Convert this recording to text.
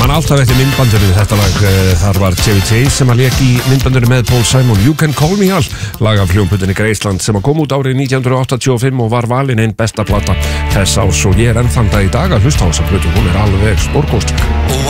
Man alltaf eftir myndbandinu þetta lag. Þar var Chevy Chase sem að lék í myndbandinu með Paul Simon, You Can Call Me Al, lag af hljómplötunni Graceland sem að kom út árið 1985 og var valin einn besta plata þess árs og ég ennþann dag í dag að hlusta á þessa plötu, hún alveg stórkostleg.